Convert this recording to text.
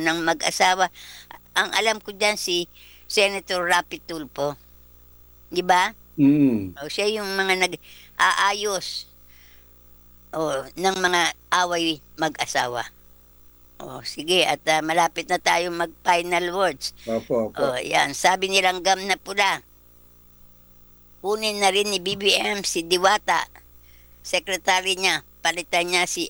ng mag-asawa. Ang alam ko diyan si Senator Rapi Tulfo, 'di ba? Mm. O siya yung mga nag-aayos ng mga away mag-asawa. O sige, at malapit na tayo mag-final words. Opo, opo. O yan, sabi nilang gam na pula. Kunin na rin ni BBM si Diwata, sekretary niya. Palitan niya si